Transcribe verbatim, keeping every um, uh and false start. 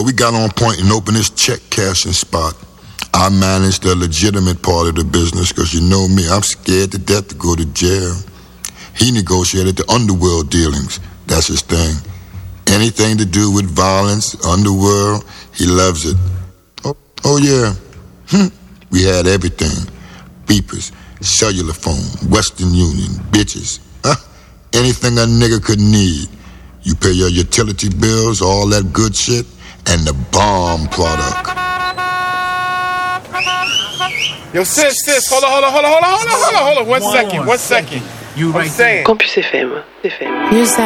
we got on point and opened this check cashing spot. I managed the legitimate part of the business because you know me, I'm scared to death to go to jail. He negotiated the underworld dealings. That's his thing. Anything to do with violence, underworld, he loves it. Oh, oh yeah. Hm. We had everything. Beepers, cellular phone, Western Union, bitches. Huh? Anything a nigga could need. You pay your utility bills, all that good shit, and the bomb product. Yo, sis, sis, hold on, hold on, hold on, hold on, hold on, hold on, hold on, one second, one second. You right I'm saying. Campus F M. F M. You